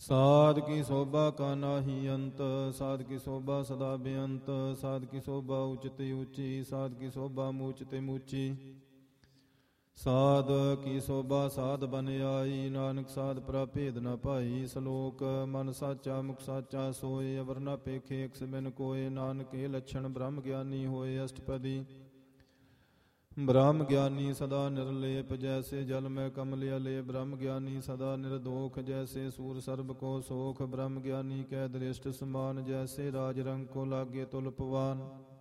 ਸਾਧ ਕੀ ਸੋਭਾ ਕਾ ਨਾਹੀ ਅੰਤ, ਸਾਧ ਕੀ ਸੋਭਾ ਸਦਾ ਬੇਅੰਤ, ਸਾਧ ਕੀ ਸੋਭਾ ਉਚਿਤ ਉੱਚੀ, ਸਾਧ ਕੀ ਸੋਭਾ ਮੂਚ ਤੇ ਮੂਚੀ। ਸਾਧ ਕੀ ਸੋਭਾ ਸਾਧ ਬਨ ਆਈ, ਨਾਨਕ ਸਾਧ ਭੇਦ ਨ ਭਾਈ। ਸਲੋਕ ਮਨ ਸਾਚਾ ਮੁਖ ਸਾਚਾ ਸੋਏ, ਅਵਰ ਨ ਪੇਖੇ ਇਕ ਬਿਨ ਕੋਏ। ਨਾਨਕ ਇਹ ਲੱਛਣ ਬ੍ਰਹਮ ਗਿਆਨੀ ਹੋਏ। ਅਸ਼ਟਪਦੀ। ਬ੍ਰਹਮ ਗਿਆਨੀ ਸਦਾ ਨਿਰਲੇਪ, ਜੈਸੇ ਜਲ ਮੈਂ ਕਮਲ ਅਲੇ। ਬ੍ਰਹਮ ਗਿਆਨੀ ਸਦਾ ਨਿਰਦੋਖ, ਜੈਸੇ ਸੂਰ ਸਰਬ ਕੋ ਸੋਖ। ਬ੍ਰਹਮ ਗਿਆਨੀ ਕੈ ਦ੍ਰਿਸ਼ਟ ਸਮਾਨ, ਜੈਸੇ ਰਾਜ ਰੰਗ ਕੋ ਲਾਗੇ ਤੁਲ ਪਵਾਨ।